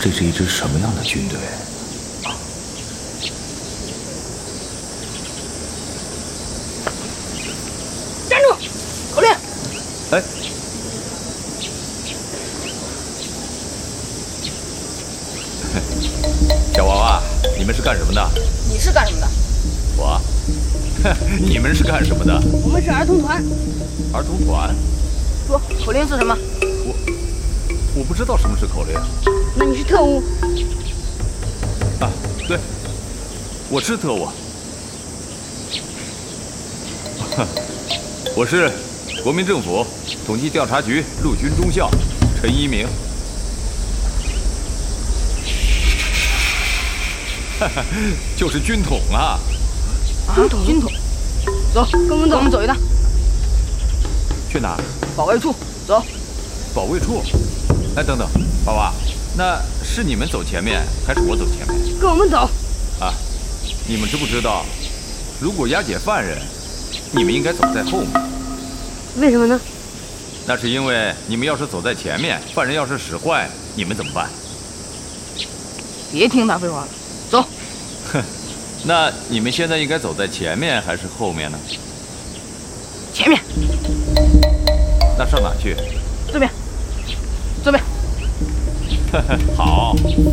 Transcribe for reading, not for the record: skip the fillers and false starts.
这是一支什么样的军队？ 站住！口令！ 哎，小娃娃，你们是干什么的？ 你是干什么的？ 我。你们是干什么的？ 我们是儿童团。 儿童团？ 说，口令是什么？ 我不知道什么是口令。 那你是特务？ 啊，对，我是特务。我是国民政府统计调查局陆军中校陈一鸣。就是军统啊！ 军统。走，跟我们走，我们走一趟。 去哪儿？ 保卫处。走。 保卫处？哎，等等，娃娃，那是你们走前面，还是我走前面？ 跟我们走。 啊，你们知不知道，如果押解犯人，你们应该走在后面。 为什么呢？ 那是因为你们要是走在前面，犯人要是使坏，你们怎么办？ 别听他废话了，走。 哼，那你们现在应该走在前面还是后面呢？ 前面。 那上哪去？ 这边。这边。 好。